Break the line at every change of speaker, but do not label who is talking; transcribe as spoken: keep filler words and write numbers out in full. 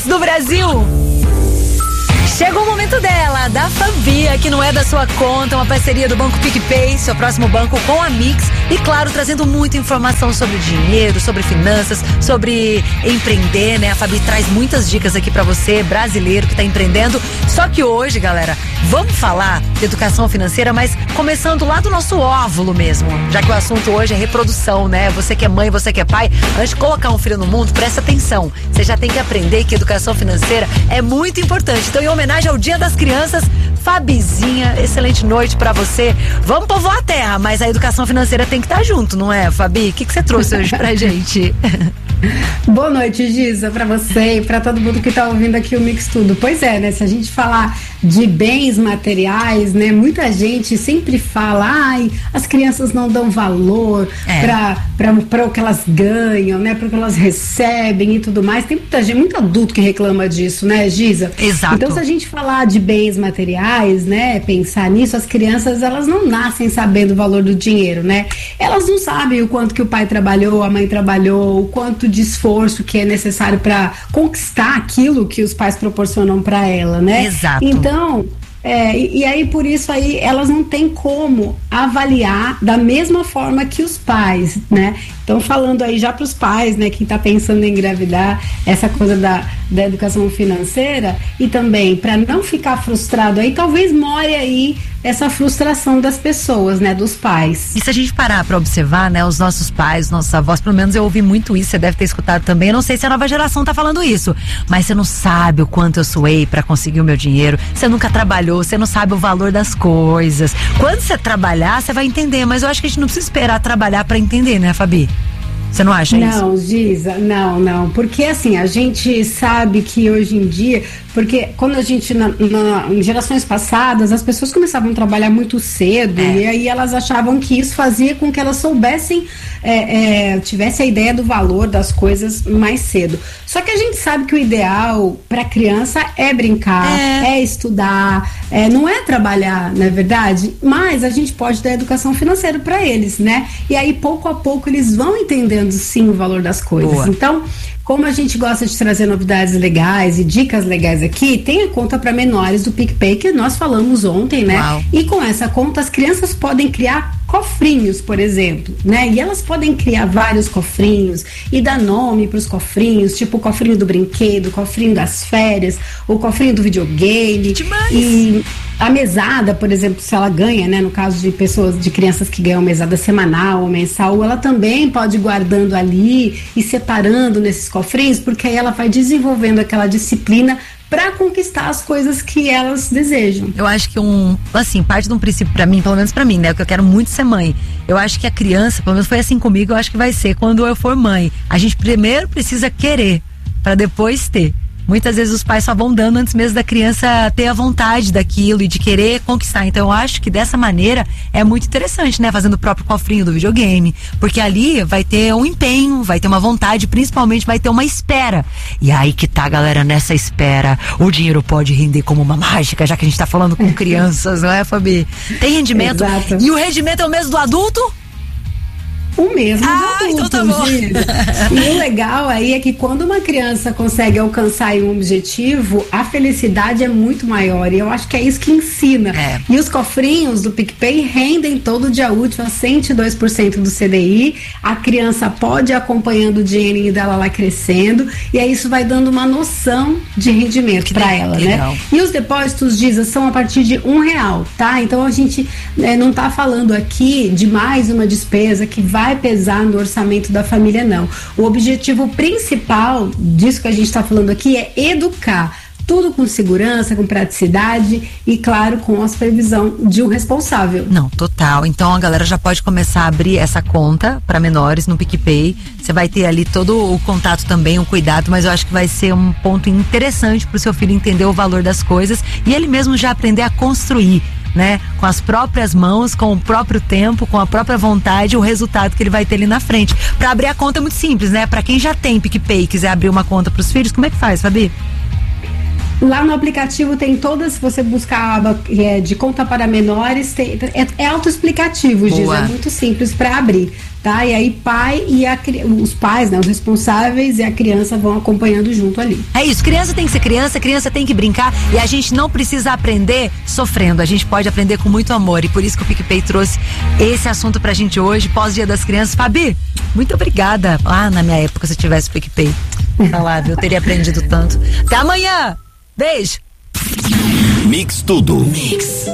do Brasil. Chegou o momento dela, da Fabi, que não é da sua conta, uma parceria do Banco PicPay, seu próximo banco com a Mix. E claro, trazendo muita informação sobre dinheiro, sobre finanças, sobre empreender, né? A Fabi traz muitas dicas aqui pra você, brasileiro que tá empreendendo. Só que hoje, galera, vamos falar de educação financeira, mas começando lá do nosso óvulo mesmo. Já que o assunto hoje é reprodução, né? Você que é mãe, você que é pai, antes de colocar um filho no mundo, presta atenção. Você já tem que aprender que educação financeira é muito importante. Então, em homenagem ao Dia das Crianças, Fabizinha, excelente noite pra você. Vamos povoar a terra, mas a educação financeira tem que estar junto, não é, Fabi? O que, que você trouxe hoje pra gente?
Boa noite, Giza, pra você e pra todo mundo que tá ouvindo aqui o Mix Tudo. Pois é, né, se a gente falar de bens materiais, né, muita gente sempre fala, ai, as crianças não dão valor é. pra, pra, pra o que elas ganham, né, para o que elas recebem e tudo mais. Tem muita gente, muito adulto que reclama disso, né, Giza?
Exato.
Então, se a gente falar de bens materiais, né, pensar nisso, as crianças, elas não nascem sabendo o valor do dinheiro, né? Elas não sabem o quanto que o pai trabalhou, a mãe trabalhou, o quanto de esforço que é necessário para conquistar aquilo que os pais proporcionam para ela, né?
Exato.
Então, é, e, e aí por isso aí elas não têm como avaliar da mesma forma que os pais, né? Então, falando aí já para os pais, né, quem está pensando em engravidar, essa coisa da, da educação financeira, e também para não ficar frustrado aí, talvez more aí essa frustração das pessoas, né, dos pais.
E se a gente parar para observar, né, os nossos pais, os nossos avós, pelo menos eu ouvi muito isso, você deve ter escutado também, eu não sei se a nova geração tá falando isso, mas você não sabe o quanto eu suei para conseguir o meu dinheiro, você nunca trabalhou, você não sabe o valor das coisas. Quando você trabalhar, você vai entender, mas eu acho que a gente não precisa esperar trabalhar para entender, né, Fabi? Você não acha isso?
Não, Giza, não, não. Porque assim, a gente sabe que hoje em dia, porque quando a gente, na, na, em gerações passadas, as pessoas começavam a trabalhar muito cedo, é. E aí elas achavam que isso fazia com que elas soubessem, é, é, tivessem a ideia do valor das coisas mais cedo. Só que a gente sabe que o ideal para criança é brincar, é, é estudar, é, não é trabalhar, não é verdade? Mas a gente pode dar educação financeira para eles, né? E aí pouco a pouco eles vão entendendo sim o valor das coisas. Boa. Então, como a gente gosta de trazer novidades legais e dicas legais aqui, tem a conta para menores do PicPay que nós falamos ontem, né? Uau. E com essa conta as crianças podem criar cofrinhos, por exemplo, né? E elas podem criar vários cofrinhos e dar nome para os cofrinhos, tipo o cofrinho do brinquedo, o cofrinho das férias, o cofrinho do videogame.
Demais.
E a mesada, por exemplo, se ela ganha, né? No caso de pessoas, de crianças que ganham mesada semanal ou mensal, ela também pode ir guardando ali e separando nesses cofrinhos, porque aí ela vai desenvolvendo aquela disciplina para conquistar as coisas que elas desejam.
Eu acho que um, assim, parte de um princípio para mim, pelo menos para mim, né, que eu quero muito ser mãe. Eu acho que a criança, pelo menos foi assim comigo, eu acho que vai ser quando eu for mãe. A gente primeiro precisa querer para depois ter. Muitas vezes os pais só vão dando antes mesmo da criança ter a vontade daquilo e de querer conquistar. Então eu acho que dessa maneira é muito interessante, né? Fazendo o próprio cofrinho do videogame. Porque ali vai ter um empenho, vai ter uma vontade, principalmente vai ter uma espera. E aí que tá, galera, nessa espera, o dinheiro pode render como uma mágica, já que a gente tá falando com crianças, não é, Fabi? Tem rendimento.
Exato.
E o rendimento é o mesmo do adulto?
O mesmo
ah,
adulto,
então tá bom.
E o legal aí é que quando uma criança consegue alcançar um objetivo, a felicidade é muito maior. E eu acho que é isso que ensina. É. E os cofrinhos do PicPay rendem todo dia útil a cento e dois por cento do C D I. A criança pode ir acompanhando o dinheirinho dela lá crescendo. E aí isso vai dando uma noção de rendimento para ela,
legal.
Né? E os depósitos, Giza, são a partir de um real, tá? Então a gente né, não tá falando aqui de mais uma despesa que vai vai pesar no orçamento da família, não. O objetivo principal disso que a gente está falando aqui é educar. Tudo com segurança, com praticidade e, claro, com a supervisão de um responsável.
Não, total. Então a galera já pode começar a abrir essa conta para menores no PicPay. Você vai ter ali todo o contato também, o cuidado, mas eu acho que vai ser um ponto interessante para o seu filho entender o valor das coisas e ele mesmo já aprender a construir, né? Com as próprias mãos, com o próprio tempo, com a própria vontade, o resultado que ele vai ter ali na frente. Para abrir a conta é muito simples, né? Para quem já tem PicPay e quiser abrir uma conta para os filhos, como é que faz, Fabi?
Lá no aplicativo tem todas, se você buscar a aba é, de conta para menores, tem, é, é autoexplicativo, Giz, é muito simples para abrir, tá? E aí pai e a, os pais, né, os responsáveis e a criança vão acompanhando junto ali.
É isso, criança tem que ser criança, criança tem que brincar e a gente não precisa aprender sofrendo, a gente pode aprender com muito amor e por isso que o PicPay trouxe esse assunto pra gente hoje, pós-dia das crianças. Fabi, muito obrigada. Ah, na minha época, se eu tivesse o PicPay, tá lá, eu teria aprendido tanto. Até amanhã! Beijo!
Mix Tudo. Mix.